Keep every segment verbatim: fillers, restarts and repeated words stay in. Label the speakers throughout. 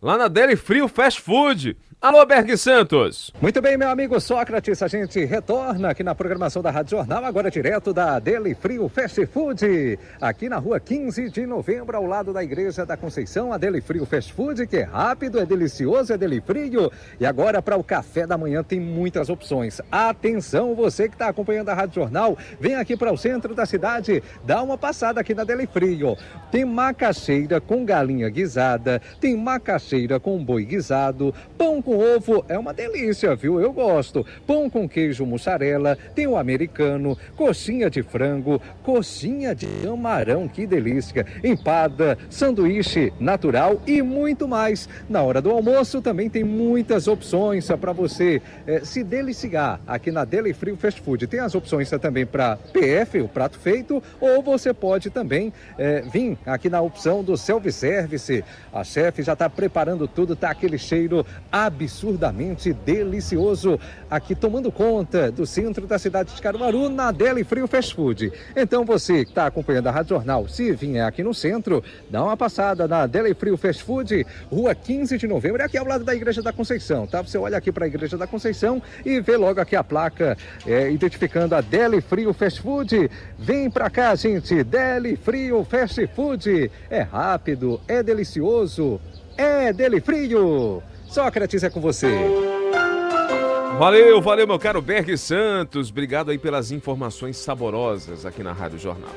Speaker 1: lá na Deli Frio Fast Food. Alô, Berg Santos.
Speaker 2: Muito bem, meu amigo Sócrates, a gente retorna aqui na programação da Rádio Jornal, agora direto da Deli Frio Fast Food, aqui na rua quinze de novembro, ao lado da Igreja da Conceição. A Deli Frio Fast Food, que é rápido, é delicioso, é Deli Frio. E agora, para o café da manhã, tem muitas opções. Atenção, você que está acompanhando a Rádio Jornal, vem aqui para o centro da cidade, dá uma passada aqui na Deli Frio. Tem macaxeira com galinha guisada, tem macaxeira com boi guisado, pão com ovo, é uma delícia, viu? Eu gosto. Pão com queijo mussarela, tem o americano, coxinha de frango, coxinha de camarão, que delícia, empada, sanduíche natural e muito mais. Na hora do almoço também tem muitas opções para você é, se deliciar aqui na Deli Frio Fast Food. Tem as opções também para P F, o prato feito, ou você pode também é, vir aqui na opção do self-service. A chefe já está preparando tudo, tá aquele cheiro absurdamente delicioso aqui tomando conta do centro da cidade de Caruaru, na Deli Frio Fast Food. Então você que está acompanhando a Rádio Jornal, se vier aqui no centro, dá uma passada na Deli Frio Fast Food, rua quinze de novembro, é aqui ao lado da Igreja da Conceição, tá? Você olha aqui para a Igreja da Conceição e vê logo aqui a placa é, identificando a Deli Frio Fast Food. Vem pra cá, gente, Deli Frio Fast Food. É rápido, é delicioso, é Deli Frio. Sócrates, é com você.
Speaker 1: Valeu, valeu, meu caro Berg Santos. Obrigado aí pelas informações saborosas aqui na Rádio Jornal.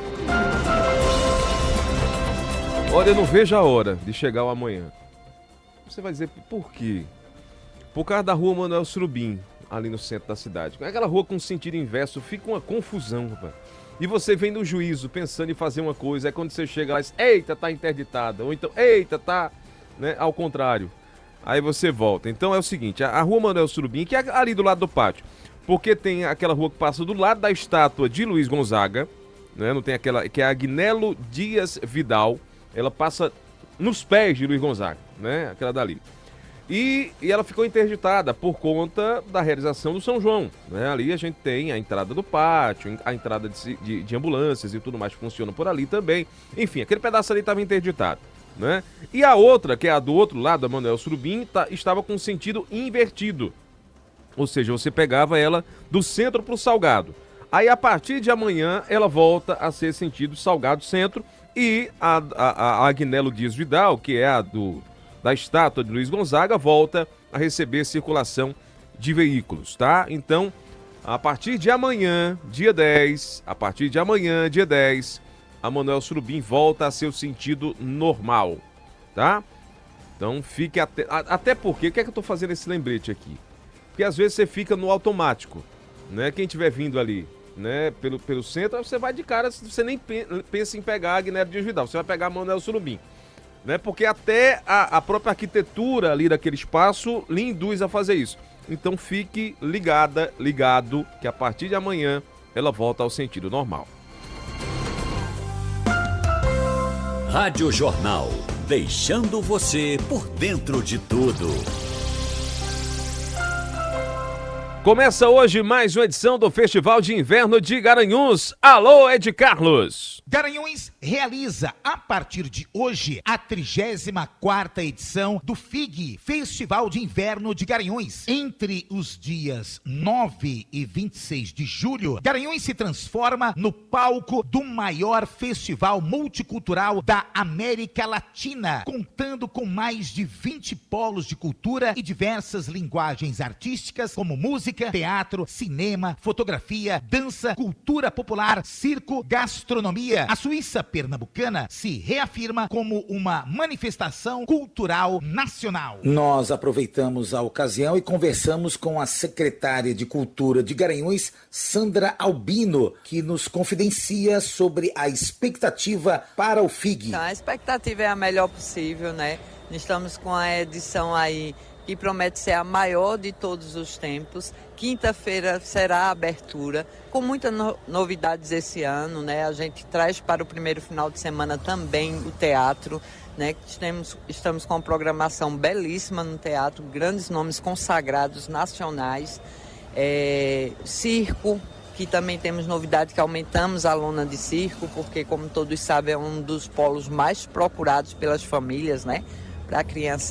Speaker 1: Olha, eu não vejo a hora de chegar o amanhã. Você vai dizer por quê? Por causa da rua Manuel Surubim, ali no centro da cidade. Aquela rua com sentido inverso, fica uma confusão, rapaz. E você vem no juízo pensando em fazer uma coisa, é quando você chega lá e diz, eita, tá interditada. Ou então, eita, tá, né, ao contrário. Aí você volta. Então é o seguinte, a rua Manuel Surubim, que é ali do lado do pátio, porque tem aquela rua que passa do lado da estátua de Luiz Gonzaga, né? Não tem aquela, que é a Agnello Dias Vidal, ela passa nos pés de Luiz Gonzaga, né? Aquela dali. E, e ela ficou interditada por conta da realização do São João, né? Ali a gente tem a entrada do pátio, a entrada de, de, de ambulâncias e tudo mais que funciona por ali também. Enfim, aquele pedaço ali estava interditado, né? E a outra, que é a do outro lado, a Manuel Surubim, tá, estava com sentido invertido. Ou seja, você pegava ela do centro para o Salgado. Aí, a partir de amanhã, ela volta a ser sentido Salgado-Centro. E a, a, a Agnello Dias Vidal, que é a do, da estátua de Luiz Gonzaga, volta a receber circulação de veículos, tá? Então, a partir de amanhã, dia dez, a partir de amanhã, dia dez, a Manuel Surubim volta a seu sentido normal, tá? Então fique até... Até porque, o que é que eu tô fazendo esse lembrete aqui? Porque às vezes você fica no automático, né? Quem estiver vindo ali, né, pelo, pelo centro, você vai de cara, você nem pensa em pegar a Agnello Dias Vidal, você vai pegar a Manuel Surubim, né? Porque até a, a própria arquitetura ali daquele espaço lhe induz a fazer isso. Então fique ligada, ligado, que a partir de amanhã ela volta ao sentido normal.
Speaker 3: Rádio Jornal, deixando você por dentro de tudo.
Speaker 1: Começa hoje mais uma edição do Festival de Inverno de Garanhuns. Alô, Ed Carlos.
Speaker 4: Garanhuns realiza, a partir de hoje, a trigésima quarta edição do F I G, Festival de Inverno de Garanhuns. Entre os dias nove e vinte e seis de julho, Garanhuns se transforma no palco do maior festival multicultural da América Latina, contando com mais de vinte polos de cultura e diversas linguagens artísticas, como música, teatro, cinema, fotografia, dança, cultura popular, circo, gastronomia. A Suíça pernambucana se reafirma como uma manifestação cultural nacional.
Speaker 5: Nós aproveitamos a ocasião e conversamos com a secretária de Cultura de Garanhuns, Sandra Albino, que nos confidencia sobre a expectativa para o F I G.
Speaker 6: Então, a expectativa é a melhor possível, né? Estamos com a edição aí que promete ser a maior de todos os tempos. Quinta-feira será a abertura, com muitas no- novidades esse ano, né? A gente traz para o primeiro final de semana também o teatro, né? Estamos, estamos com uma programação belíssima no teatro, grandes nomes consagrados nacionais, é, circo, que também temos novidade, que aumentamos a lona de circo, porque, como todos sabem, é um dos polos mais procurados pelas famílias, né? Para a criança